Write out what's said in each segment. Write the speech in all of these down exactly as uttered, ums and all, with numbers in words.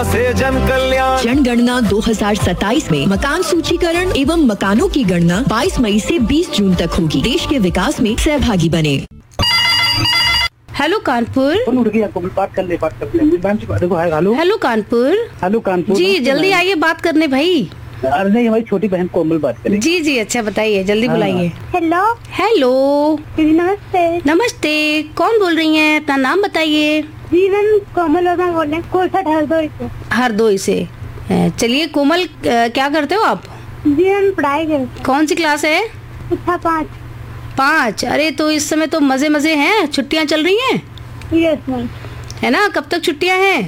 से जन कल्याण। जनगणना दो हजार सत्ताईस में मकान सूचीकरण एवं मकानों की गणना बाईस मई से बीस जून तक होगी। देश के विकास में सहभागी बने। हेलो कानपुर। बात कर ले बात कर ले देखो। Hello hello Kanpur. Hello Kanpur जी जल्दी आइए बात करने भाई। अरे नहीं, हमारी छोटी बहन कोमल बात करें। जी जी अच्छा बताइए, जल्दी हाँ। बुलाइए। हेलो हेलो नमस्ते। नमस्ते, कौन बोल रही हैं? अपना नाम बताइए। जीवन कोमल वर्मा बोल रहे हैं, कोलसट हरदोई से। हरदोई से। अ, चलिए कोमल, अ, क्या करते हो आप? जीवन पढ़ाई करते। कौन सी क्लास है? अच्छा पाँच। पाँच। अरे तो इस समय तो मजे मजे हैं, छुट्टियां चल रही हैं यस मैम। है ना? कब तक छुट्टियां हैं?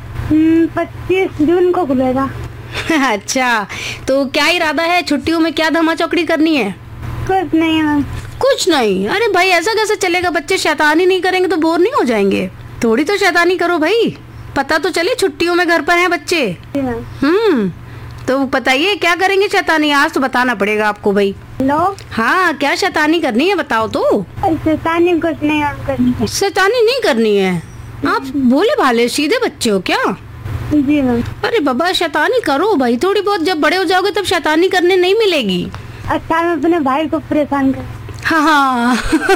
पच्चीस जून को खुलेगा। अच्छा, तो क्या इरादा है छुट्टियों में, क्या धमा चौकड़ी करनी है? कुछ नहीं मैम। कुछ नहीं? अरे भाई ऐसा कैसे चलेगा? बच्चे शैतानी नहीं करेंगे तो बोर नहीं हो जाएंगे? थोड़ी तो शैतानी करो भाई, पता तो चले छुट्टियों में घर पर हैं बच्चे। हम्म तो बताइए क्या करेंगे शैतानी? आज तो बताना पड़ेगा आपको भाई। हेलो। हाँ, क्या शैतानी करनी है बताओ तो। शैतानी कुछ नहीं मैम करनी है। शैतानी नहीं करनी है? आप भोले भाले सीधे बच्चे हो क्या? जी मैम। अरे बाबा शैतानी करो भाई थोड़ी बहुत, जब बड़े हो जाओगे तब शैतानी करने नहीं मिलेगी। अच्छा मैं अपने भाई को परेशान कर। हाँ हाँ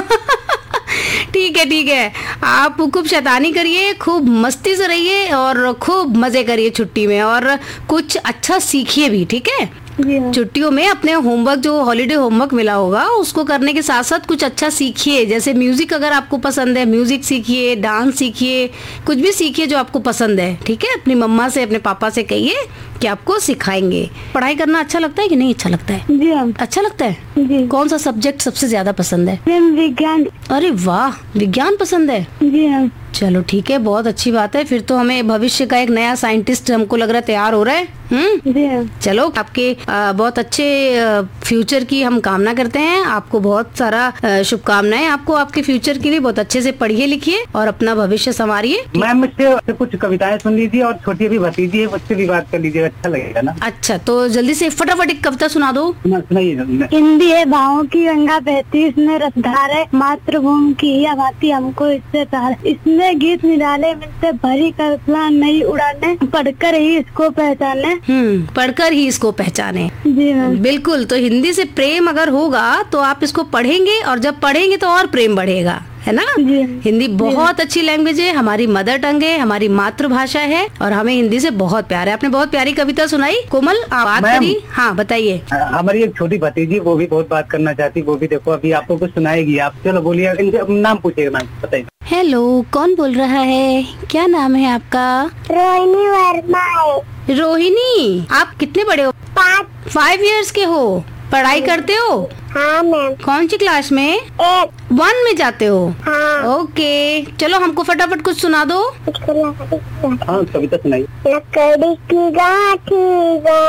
ठीक है ठीक है, आप खूब शैतानी करिए, खूब मस्ती से रहिए और खूब मजे करिए छुट्टी में, और कुछ अच्छा सीखिए भी, ठीक है? छुट्टियों में अपने होमवर्क, जो हॉलीडे होमवर्क मिला होगा उसको करने के साथ साथ कुछ अच्छा सीखिए। जैसे म्यूजिक अगर आपको पसंद है, म्यूजिक सीखिए, डांस सीखिए, कुछ भी सीखिए जो आपको पसंद है, ठीक है? अपनी मम्मा से, अपने पापा से कहिए कि आपको सिखाएंगे। पढ़ाई करना अच्छा लगता है कि नहीं अच्छा लगता है? जी हाँ। अच्छा लगता है? जी। कौन सा सब्जेक्ट सबसे ज्यादा पसंद है? विज्ञान। अरे वाह, विज्ञान पसंद है? जी हाँ। चलो ठीक है, बहुत अच्छी बात है। फिर तो हमें भविष्य का एक नया साइंटिस्ट हमको लग रहा है तैयार हो रहा है। हम्म जी हाँ। चलो, आपके आ, बहुत अच्छे आ, फ्यूचर की हम कामना करते हैं। आपको बहुत सारा शुभकामनाएं आपको, आपके फ्यूचर के लिए। बहुत अच्छे से पढ़िए लिखिए और अपना भविष्य संवारिए। मैम मुझसे कुछ कविताएं सुन लीजिए, और छोटी अभी भतीजी है मुझसे भी बात कर लीजिए, अच्छा लगेगा ना? अच्छा, तो जल्दी से फटाफट एक कविता सुना दो। सुनाइए। हिंदी है भावों की गंगा बहती, इसमें रसधार है, मातृभूमि की ही आबादी हमको इससे प्यार है। इसमें गीत निराले मिलते, भरी कल्पना नई उड़ाने, पढ़कर ही इसको पहचाने। हम्म पढ़कर ही इसको पहचाने। जी मैम। बिल्कुल, तो हिंदी से प्रेम अगर होगा तो आप इसको पढ़ेंगे, और जब पढ़ेंगे तो और प्रेम बढ़ेगा, है ना? जी। हिंदी बहुत अच्छी लैंग्वेज है, हमारी मदर टंग है, हमारी मातृभाषा है, और हमें हिंदी से बहुत प्यार है। आपने बहुत प्यारी कविता सुनाई। कोमल, आप बात करी। हाँ बताइए। हमारी एक छोटी भतीजी, वो भी बहुत बात करना चाहती, वो भी देखो अभी आपको कुछ सुनाएगी। आप चलो बोलिए, इनसे नाम पूछिएगा मैम, बताइए। हेलो, कौन बोल रहा है? क्या नाम है आपका? रोहिणी वर्मा है। रोहिणी, आप कितने बड़े हो? पाँच। फाइव इयर्स के हो? पढ़ाई करते हो? हाँ मैम। कौन सी क्लास में? एक। वन में जाते हो? हाँ। ओके, चलो हमको फटाफट कुछ सुना दो। हाँ कविता सुनाइए। लकड़ी की गाठी